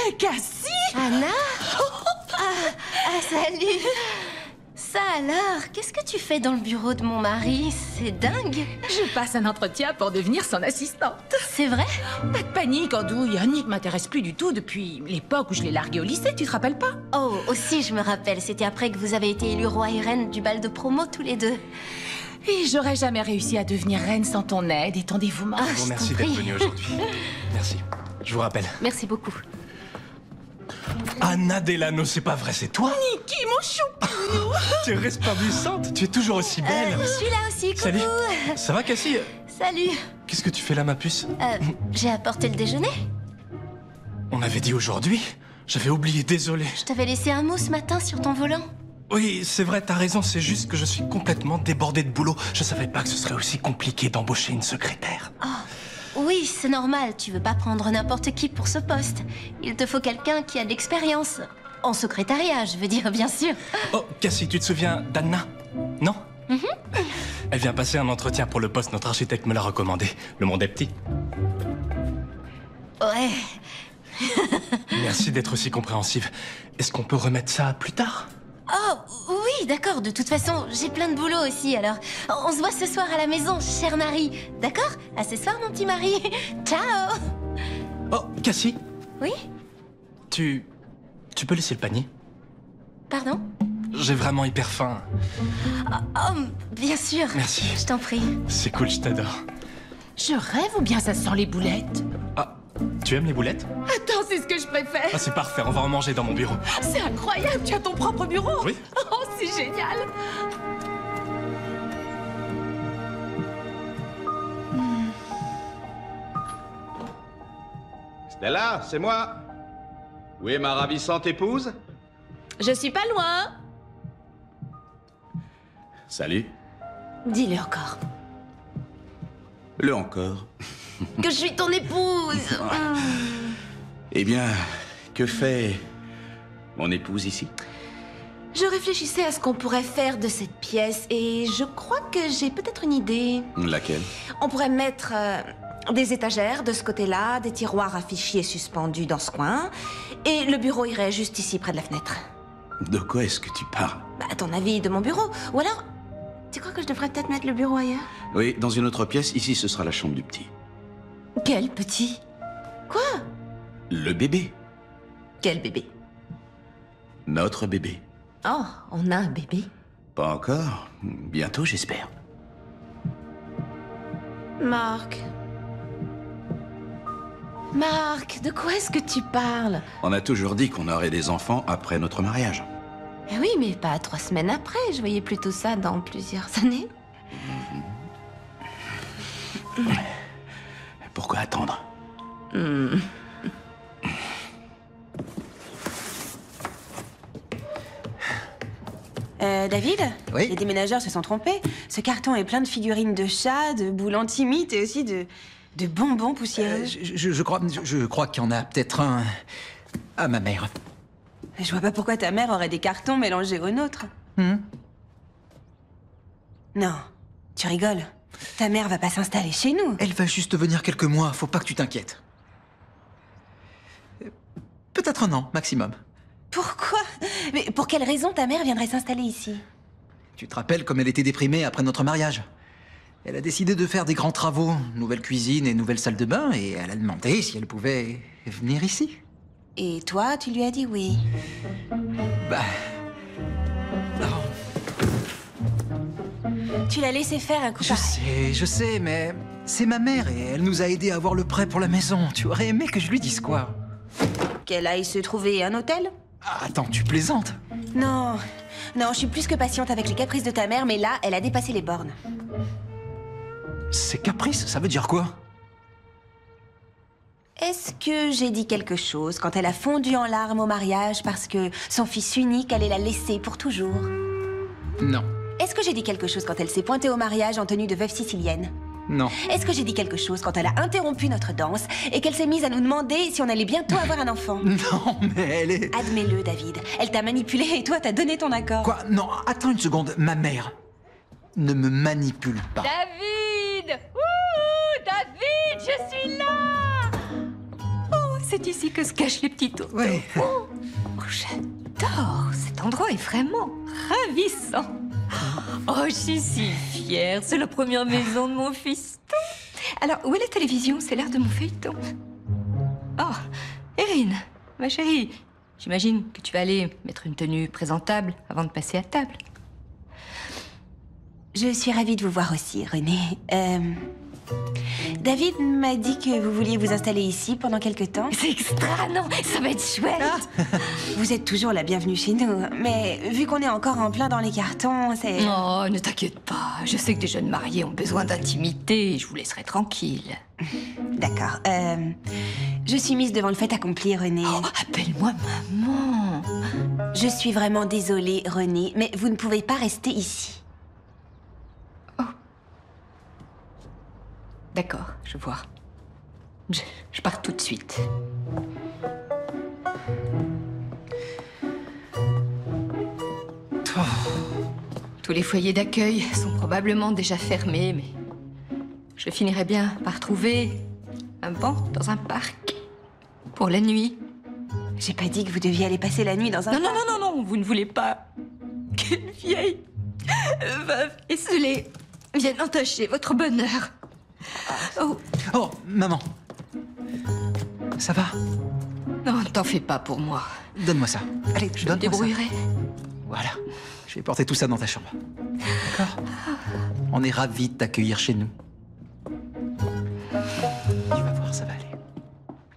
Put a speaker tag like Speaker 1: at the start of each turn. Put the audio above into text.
Speaker 1: Cassie!
Speaker 2: Anna? Salut! Ça alors, qu'est-ce que tu fais dans le bureau de mon mari? C'est dingue!
Speaker 1: Je passe un entretien pour devenir son assistante.
Speaker 2: C'est vrai?
Speaker 1: Pas de panique, Andouille. Annick m'intéresse plus du tout depuis l'époque où je l'ai larguée au lycée, tu te rappelles pas?
Speaker 2: Oh, aussi je me rappelle, c'était après que vous avez été élus roi et reine du bal de promo tous les deux.
Speaker 1: Et j'aurais jamais réussi à devenir reine sans ton aide et ton dévouement.
Speaker 2: Ah,
Speaker 3: Bon,
Speaker 2: je t'en
Speaker 3: merci
Speaker 2: prie.
Speaker 3: d'être venu aujourd'hui. Merci. Je vous rappelle.
Speaker 2: Merci beaucoup.
Speaker 3: Anna Delano, c'est pas vrai, c'est toi?
Speaker 1: Niki, mon chou!
Speaker 3: Tu es resplendissante, tu es toujours aussi belle.
Speaker 2: Je suis là aussi, coucou!
Speaker 3: Salut. Ça va, Cassie?
Speaker 2: Salut!
Speaker 3: Qu'est-ce que tu fais là, ma puce?
Speaker 2: J'ai apporté le déjeuner.
Speaker 3: On avait dit aujourd'hui. J'avais oublié, désolé.
Speaker 2: Je t'avais laissé un mot ce matin sur ton volant.
Speaker 3: Oui, c'est vrai, t'as raison, c'est juste que je suis complètement débordé de boulot. Je savais pas que ce serait aussi compliqué d'embaucher une secrétaire.
Speaker 2: Oui, c'est normal, tu veux pas prendre n'importe qui pour ce poste. Il te faut quelqu'un qui a de l'expérience. En secrétariat, je veux dire, bien sûr.
Speaker 3: Oh, Cassie, tu te souviens d'Anna? Non? Elle vient passer un entretien pour le poste, notre architecte me l'a recommandé. Le monde est petit.
Speaker 2: Ouais.
Speaker 3: Merci d'être aussi compréhensive. Est-ce qu'on peut remettre ça plus tard?
Speaker 2: Oh, oui, d'accord, de toute façon, j'ai plein de boulot aussi, alors on se voit ce soir à la maison, cher Nari. D'accord? À ce soir, mon petit mari. Ciao!
Speaker 3: Oh, Cassie,
Speaker 2: Oui?
Speaker 3: tu peux laisser le panier?
Speaker 2: Pardon?
Speaker 3: J'ai vraiment hyper faim.
Speaker 2: Oh, bien sûr.
Speaker 3: Merci.
Speaker 2: Je t'en prie.
Speaker 3: C'est cool, je t'adore.
Speaker 1: Je rêve ou bien ça sent les boulettes?
Speaker 3: Ah, tu aimes les boulettes?
Speaker 1: Attends, c'est ce que je préfère.
Speaker 3: Ah, c'est parfait, on va en manger dans mon bureau.
Speaker 1: C'est incroyable, tu as ton propre bureau.
Speaker 3: Oui.
Speaker 1: Oh, c'est génial.
Speaker 4: Stella, c'est moi. Où est ma ravissante épouse?
Speaker 1: Je suis pas loin.
Speaker 4: Salut.
Speaker 1: Dis-le encore.
Speaker 4: Le encore.
Speaker 2: Que je suis ton épouse.
Speaker 4: Eh bien, que fait mon épouse ici?
Speaker 1: Je réfléchissais à ce qu'on pourrait faire de cette pièce et je crois que j'ai peut-être une idée.
Speaker 4: Laquelle?
Speaker 1: On pourrait mettre des étagères de ce côté-là, des tiroirs à fichiers suspendus dans ce coin, et le bureau irait juste ici près de la fenêtre.
Speaker 4: De quoi est-ce que tu parles?
Speaker 1: Bah, à ton avis, de mon bureau. Ou alors, tu crois que je devrais peut-être mettre le bureau ailleurs?
Speaker 4: Oui, dans une autre pièce. Ici, ce sera la chambre du petit.
Speaker 1: Quel petit? Quoi?
Speaker 4: Le bébé.
Speaker 1: Quel bébé?
Speaker 4: Notre bébé.
Speaker 1: Oh, on a un bébé.
Speaker 4: Pas encore. Bientôt, j'espère.
Speaker 1: Marc. Marc, de quoi est-ce que tu parles?
Speaker 4: On a toujours dit qu'on aurait des enfants après notre mariage.
Speaker 1: Eh oui, mais pas 3 semaines après. Je voyais plutôt ça dans plusieurs années.
Speaker 4: Pourquoi attendre?
Speaker 5: David?
Speaker 6: Oui?
Speaker 5: Les déménageurs se sont trompés. Ce carton est plein de figurines de chats, de boules anti-mythes et aussi de bonbons poussiéreux.
Speaker 6: Je crois qu'il y en a peut-être un à ma mère.
Speaker 5: Je vois pas pourquoi ta mère aurait des cartons mélangés aux nôtres. Non, tu rigoles. Ta mère va pas s'installer chez nous.
Speaker 6: Elle va juste venir quelques mois, faut pas que tu t'inquiètes. Peut-être un an, maximum.
Speaker 5: Pourquoi? Mais pour quelle raison ta mère viendrait s'installer ici?
Speaker 6: Tu te rappelles comme elle était déprimée après notre mariage? Elle a décidé de faire des grands travaux, nouvelle cuisine et nouvelle salle de bain, et elle a demandé si elle pouvait venir ici.
Speaker 5: Et toi, tu lui as dit oui.
Speaker 6: Bah... non.
Speaker 5: Tu l'as laissé faire un coup
Speaker 6: Je sais, mais c'est ma mère et elle nous a aidés à avoir le prêt pour la maison. Tu aurais aimé que je lui dise quoi?
Speaker 5: Qu'elle aille se trouver un hôtel?
Speaker 6: Ah, attends, tu plaisantes?
Speaker 5: Non, non, je suis plus que patiente avec les caprices de ta mère, mais là, elle a dépassé les bornes.
Speaker 6: C'est caprice, ça veut dire quoi?
Speaker 5: Est-ce que j'ai dit quelque chose quand elle a fondu en larmes au mariage parce que son fils unique allait la laisser pour toujours?
Speaker 6: Non.
Speaker 5: Est-ce que j'ai dit quelque chose quand elle s'est pointée au mariage en tenue de veuve sicilienne?
Speaker 6: Non.
Speaker 5: Est-ce que j'ai dit quelque chose quand elle a interrompu notre danse et qu'elle s'est mise à nous demander si on allait bientôt avoir un enfant?
Speaker 6: Non, mais elle est...
Speaker 5: Admets-le, David. Elle t'a manipulé et toi, t'as donné ton accord.
Speaker 6: Quoi? Non, attends une seconde, ma mère ne me manipule pas.
Speaker 1: David! Ouh, David, je suis là!
Speaker 5: Oh,
Speaker 7: c'est ici que se cachent les petits tontons.
Speaker 6: Ouais.
Speaker 7: Oh, j'adore. Cet endroit est vraiment ravissant. Oh, je suis si fière. C'est la première maison de mon fiston. Alors, où est la télévision? C'est l'heure de mon feuilleton. Oh, Erin, ma chérie, j'imagine que tu vas aller mettre une tenue présentable avant de passer à table.
Speaker 5: Je suis ravie de vous voir aussi, René. David m'a dit que vous vouliez vous installer ici pendant quelque temps.
Speaker 7: C'est extra, non? Ça va être chouette.
Speaker 5: Vous êtes toujours la bienvenue chez nous, mais vu qu'on est encore en plein dans les cartons, c'est...
Speaker 7: Oh, ne t'inquiète pas. Je sais que des jeunes mariés ont besoin d'intimité et je vous laisserai tranquille.
Speaker 5: D'accord. Je suis mise devant le fait accompli, René.
Speaker 7: Oh, appelle-moi maman.
Speaker 5: Je suis vraiment désolée, René, mais vous ne pouvez pas rester ici.
Speaker 7: D'accord, je vois. Je pars tout de suite. Tous les foyers d'accueil sont probablement déjà fermés, mais je finirai bien par trouver un banc dans un parc pour la nuit.
Speaker 5: J'ai pas dit que vous deviez aller passer la nuit dans un...
Speaker 7: Non, non, non, non, non, vous ne voulez pas qu'une vieille veuve esselée vienne entacher votre bonheur. Oh,
Speaker 6: Oh, maman. Ça va?
Speaker 7: non, ne t'en fais pas pour moi.
Speaker 6: Donne-moi ça. Allez,
Speaker 7: Je me
Speaker 6: donne-moi ça.
Speaker 7: débrouillerai.
Speaker 6: Voilà. Je vais porter tout ça dans ta chambre. D'accord? On est ravis de t'accueillir chez nous.